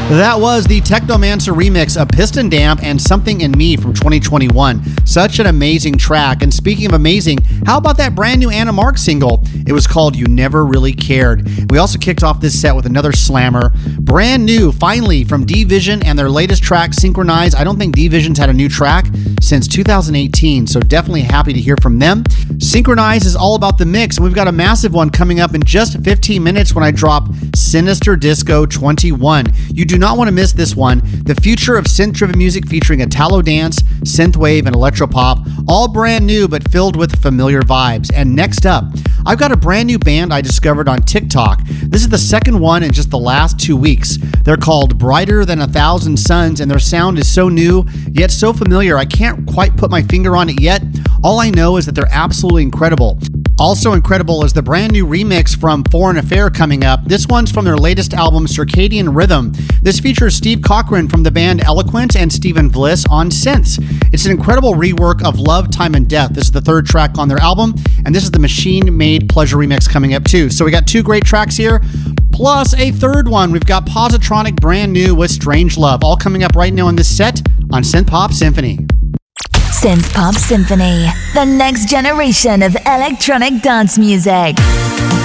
That was the Technomancer remix of Piston Damp and Something in Me from 2021. Such an amazing track. And speaking of amazing, how about that brand new Anna Mark single? It was called You Never Really Cared. We also kicked off this set with another slammer. Brand new, finally, from D-Vision and their latest track, Synchronize. I don't think D-Vision's had a new track since 2018, so definitely happy to hear from them. Synchronize is all about the mix, and we've got a massive one coming up in just 15 minutes when I drop Sinister Disco 21. You do not want to miss this one. The future of synth-driven music featuring Italo dance, synthwave, and electropop, all brand new but filled with familiar vibes. And next up, I've got a brand new band I discovered on TikTok. This is the second one in just the last 2 weeks. They're called Brighter Than a Thousand Suns, and their sound is so new, yet so familiar. I can't quite put my finger on it yet. All I know is that they're absolutely incredible. Also incredible is the brand new remix from Foreign Affair coming up. This one's from their latest album, Circadian Rhythm. This features Steve Cochran from the band Eloquent and Stephen Bliss on synths. It's an incredible rework of Love, Time, and Death. This is the third track on their album, and this is the Machine Made Pleasure remix coming up too. So we got two great tracks here, plus a third one. We've got Positronic brand new with Strange Love, all coming up right now in this set on Synth Pop Symphony. Synth Pop Symphony, the next generation of electronic dance music.